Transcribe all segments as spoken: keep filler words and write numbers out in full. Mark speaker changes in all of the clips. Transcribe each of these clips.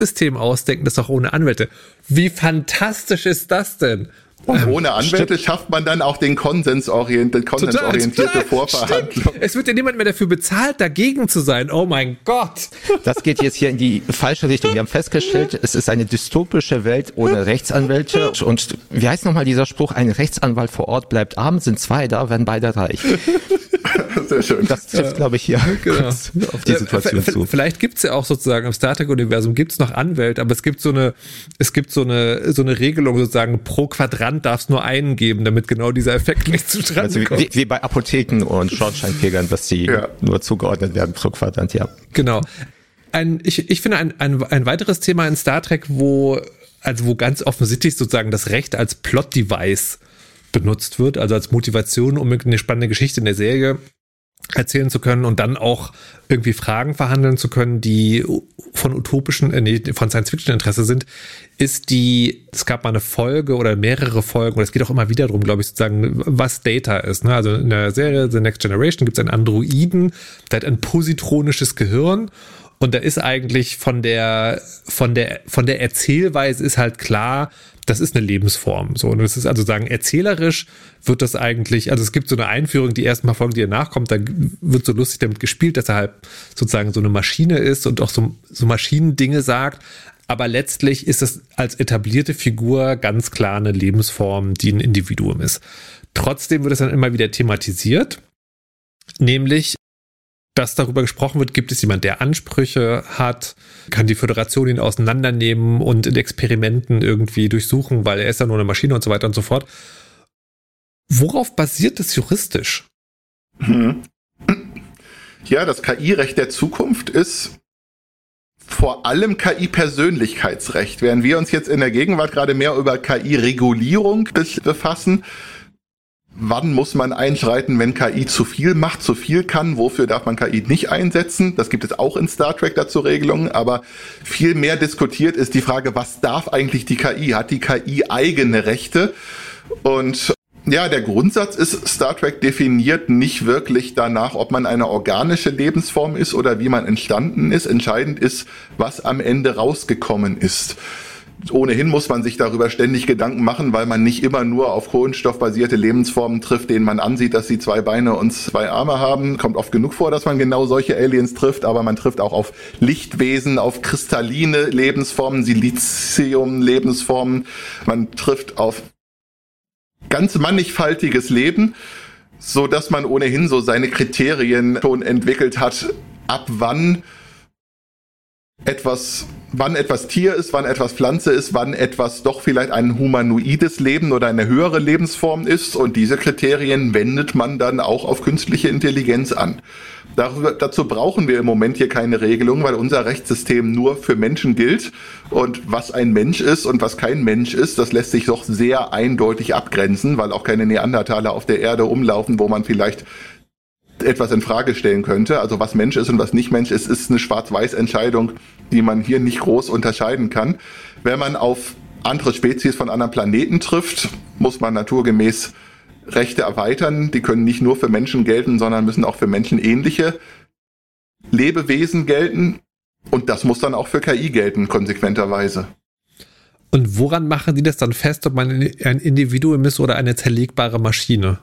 Speaker 1: System ausdenken, das auch ohne Anwälte. Wie fantastisch ist das denn?
Speaker 2: Und ohne Anwälte Stimmt. schafft man dann auch den konsensorientierte, konsensorientierte Vorverhandlung.
Speaker 1: Stimmt. Es wird ja niemand mehr dafür bezahlt, dagegen zu sein. Oh mein Gott.
Speaker 3: Das geht jetzt hier in die falsche Richtung. Wir haben festgestellt, es ist eine dystopische Welt ohne Rechtsanwälte. Und wie heißt nochmal dieser Spruch? Ein Rechtsanwalt vor Ort bleibt arm, sind zwei da, werden beide reich.
Speaker 2: Sehr schön.
Speaker 3: Das trifft, glaube ich, hier
Speaker 1: genau.
Speaker 3: auf die Situation
Speaker 1: v-
Speaker 3: zu.
Speaker 1: Vielleicht gibt es ja auch sozusagen im Star Trek-Universum gibt es noch Anwälte, aber es gibt so eine, es gibt so eine, so eine Regelung sozusagen, pro Quadrant darf es nur einen geben, damit genau dieser Effekt nicht zustande
Speaker 3: also
Speaker 1: kommt.
Speaker 3: Wie, wie bei Apotheken und Schornsteinfegern, dass sie ja. nur zugeordnet werden pro Quadrant, ja.
Speaker 1: Genau. Ein, ich, ich finde ein, ein, ein weiteres Thema in Star Trek, wo, also wo ganz offensichtlich sozusagen das Recht als Plot-Device benutzt wird, also als Motivation, um eine spannende Geschichte in der Serie erzählen zu können und dann auch irgendwie Fragen verhandeln zu können, die von utopischen, äh, nee, von Science-Fiction-Interesse sind, ist die, es gab mal eine Folge oder mehrere Folgen, und es geht auch immer wieder darum, glaube ich, sozusagen, was Data ist. Ne? Also in der Serie The Next Generation gibt es einen Androiden, der hat ein positronisches Gehirn. Und da ist eigentlich von der, von der, von der Erzählweise ist halt klar, das ist eine Lebensform. So, und das ist also sagen, erzählerisch wird das eigentlich, also es gibt so eine Einführung, die ersten paar Folgen, die danach kommt, da wird so lustig damit gespielt, dass er halt sozusagen so eine Maschine ist und auch so, so Maschinendinge sagt. Aber letztlich ist es als etablierte Figur ganz klar eine Lebensform, die ein Individuum ist. Trotzdem wird es dann immer wieder thematisiert, nämlich, dass darüber gesprochen wird, gibt es jemand, der Ansprüche hat, kann die Föderation ihn auseinandernehmen und in Experimenten irgendwie durchsuchen, weil er ist ja nur eine Maschine und so weiter und so fort. Worauf basiert das juristisch?
Speaker 2: Hm. Ja, das K I-Recht der Zukunft ist vor allem K I-Persönlichkeitsrecht. Während wir uns jetzt in der Gegenwart gerade mehr über K I-Regulierung befassen, wann muss man einschreiten, wenn K I zu viel macht, zu viel kann? Wofür darf man K I nicht einsetzen? Das gibt es auch in Star Trek dazu Regelungen, aber viel mehr diskutiert ist die Frage, was darf eigentlich die K I? Hat die K I eigene Rechte? Und ja, der Grundsatz ist, Star Trek definiert nicht wirklich danach, ob man eine organische Lebensform ist oder wie man entstanden ist. Entscheidend ist, was am Ende rausgekommen ist. Ohnehin muss man sich darüber ständig Gedanken machen, weil man nicht immer nur auf kohlenstoffbasierte Lebensformen trifft, denen man ansieht, dass sie zwei Beine und zwei Arme haben. Kommt oft genug vor, dass man genau solche Aliens trifft, aber man trifft auch auf Lichtwesen, auf kristalline Lebensformen, Silizium-Lebensformen. Man trifft auf ganz mannigfaltiges Leben, so dass man ohnehin so seine Kriterien schon entwickelt hat, ab wann etwas, wann etwas Tier ist, wann etwas Pflanze ist, wann etwas doch vielleicht ein humanoides Leben oder eine höhere Lebensform ist, und diese Kriterien wendet man dann auch auf künstliche Intelligenz an. Darüber, dazu brauchen wir im Moment hier keine Regelung, weil unser Rechtssystem nur für Menschen gilt, und was ein Mensch ist und was kein Mensch ist, das lässt sich doch sehr eindeutig abgrenzen, weil auch keine Neandertaler auf der Erde umlaufen, wo man vielleicht etwas in Frage stellen könnte. Also was Mensch ist und was nicht Mensch ist, ist eine Schwarz-Weiß-Entscheidung, die man hier nicht groß unterscheiden kann. Wenn man auf andere Spezies von anderen Planeten trifft, muss man naturgemäß Rechte erweitern. Die können nicht nur für Menschen gelten, sondern müssen auch für menschenähnliche Lebewesen gelten. Und das muss dann auch für K I gelten, konsequenterweise.
Speaker 1: Und woran machen die das dann fest, ob man ein Individuum ist oder eine zerlegbare Maschine?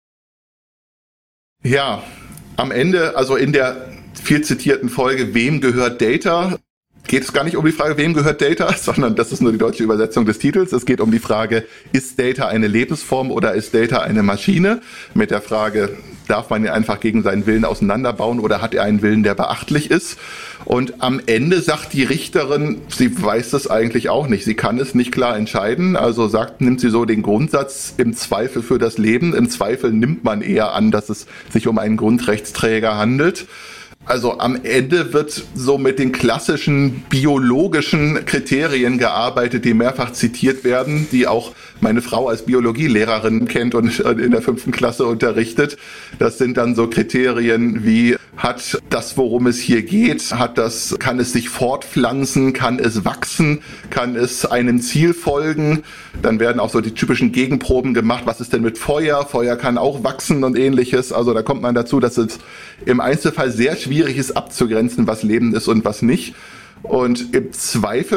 Speaker 2: Ja, am Ende, also in der viel zitierten Folge Wem gehört Data, geht es gar nicht um die Frage, wem gehört Data, sondern das ist nur die deutsche Übersetzung des Titels. Es geht um die Frage, ist Data eine Lebensform oder ist Data eine Maschine? Mit der Frage, darf man ihn einfach gegen seinen Willen auseinanderbauen oder hat er einen Willen, der beachtlich ist? Und am Ende sagt die Richterin, sie weiß das eigentlich auch nicht. Sie kann es nicht klar entscheiden. Also sagt, nimmt sie so den Grundsatz im Zweifel für das Leben. Im Zweifel nimmt man eher an, dass es sich um einen Grundrechtsträger handelt. Also am Ende wird so mit den klassischen biologischen Kriterien gearbeitet, die mehrfach zitiert werden, die auch meine Frau als Biologielehrerin kennt und in der fünften Klasse unterrichtet. Das sind dann so Kriterien wie, hat das, worum es hier geht, hat das, kann es sich fortpflanzen, kann es wachsen, kann es einem Ziel folgen? Dann werden auch so die typischen Gegenproben gemacht. Was ist denn mit Feuer? Feuer kann auch wachsen und ähnliches. Also da kommt man dazu, dass es im Einzelfall sehr schwierig ist abzugrenzen, was Leben ist und was nicht. Und im Zweifel